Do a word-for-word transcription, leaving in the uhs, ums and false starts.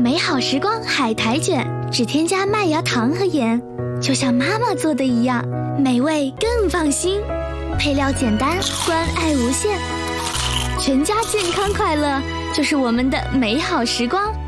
美好时光海苔卷，只添加麦芽糖和盐，就像妈妈做的一样，美味更放心。配料简单，关爱无限，全家健康快乐就是我们的美好时光。